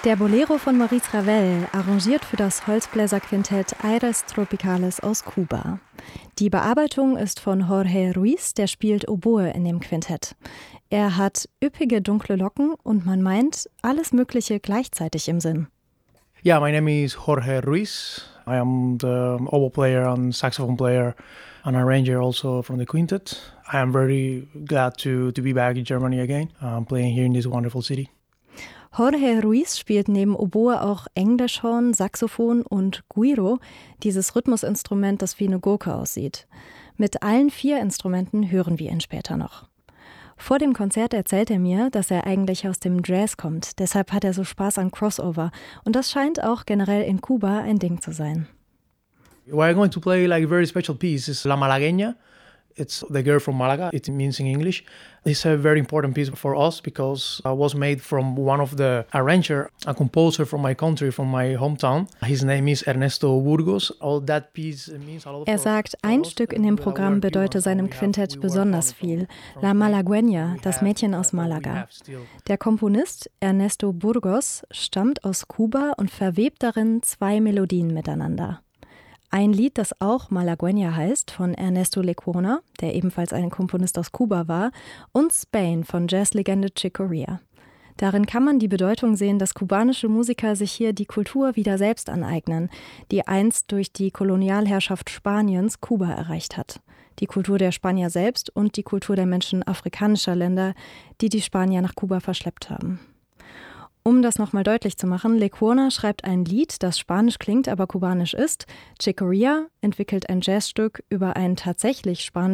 Der Bolero von Maurice Ravel, arrangiert für das Holzbläserquintett Aires Tropicales aus Kuba. Die Bearbeitung ist von Jorge Ruiz, der spielt Oboe in dem Quintett. Er hat üppige dunkle Locken und man meint alles Mögliche gleichzeitig im Sinn. Yeah, my name is Jorge Ruiz. I am the oboe player and saxophone player and arranger also from the quintet. I am very glad to be back in Germany again, playing here in this wonderful city. Jorge Ruiz spielt neben Oboe auch Englischhorn, Saxophon und Güiro, dieses Rhythmusinstrument, das wie eine Gurke aussieht. Mit allen 4 Instrumenten hören wir ihn später noch. Vor dem Konzert erzählt er mir, dass er eigentlich aus dem Jazz kommt. Deshalb hat er so Spaß an Crossover. Und das scheint auch generell in Kuba ein Ding zu sein. We're going to play like a very special piece. It's La Malagueña. It's the girl from Malaga. It means in English. It's a very important piece for us because it was made from one of the arranger, a composer from my country, from my hometown. His name is Ernesto Burgos. All that piece means a lot. Er sagt, ein Stück in dem Programm bedeute seinem Quintett besonders viel. La Malagueña, das Mädchen aus Malaga. Der Komponist Ernesto Burgos stammt aus Kuba und verwebt darin 2 Melodien miteinander. Ein Lied, das auch Malagueña heißt, von Ernesto Lecuona, der ebenfalls ein Komponist aus Kuba war, und Spain von Jazzlegende Chick Corea. Darin kann man die Bedeutung sehen, dass kubanische Musiker sich hier die Kultur wieder selbst aneignen, die einst durch die Kolonialherrschaft Spaniens Kuba erreicht hat. Die Kultur der Spanier selbst und die Kultur der Menschen afrikanischer Länder, die die Spanier nach Kuba verschleppt haben. Um das nochmal deutlich zu machen, Lecuona schreibt ein Lied, das spanisch klingt, aber kubanisch ist. Chick Corea entwickelt ein Jazzstück über ein tatsächlich spanisches